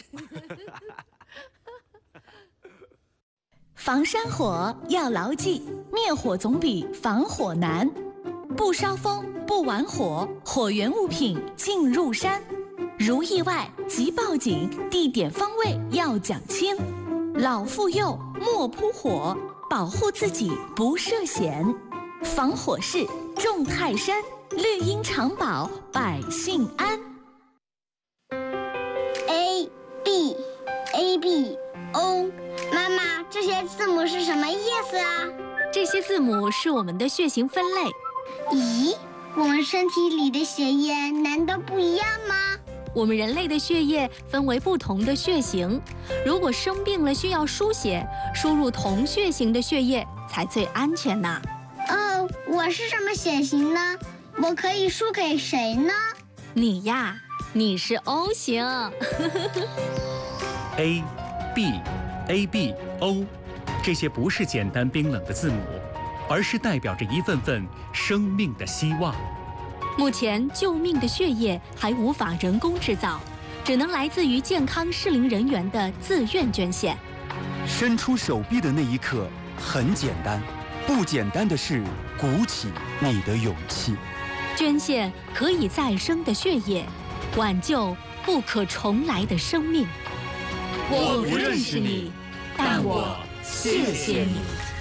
防山火要牢记，灭火总比防火难。不烧风，不玩火，火源物品进入山。如意外即报警，地点方位要讲清。老妇幼莫扑火，保护自己不涉险。防火势重泰山，绿荫长保百姓安。 A B A B O， 妈妈，这些字母是什么意思啊？ 这些字母是我们的血型分类。 咦，我们身体里的血液难道不一样吗？ 我们人类的血液分为不同的血型，如果生病了需要输血，输入同血型的血液才最安全呢。 哦，我是什么血型呢？我可以输给谁呢？ 你呀，你是 O 型。 A B A B O， 这些不是简单冰冷的字母，而是代表着一份份生命的希望。 目前救命的血液还无法人工制造，只能来自于健康适龄人员的自愿捐献。 伸出手臂的那一刻很简单，不简单的是鼓起你的勇气。 捐献可以再生的血液，挽救不可重来的生命。 我不认识你，但我谢谢你。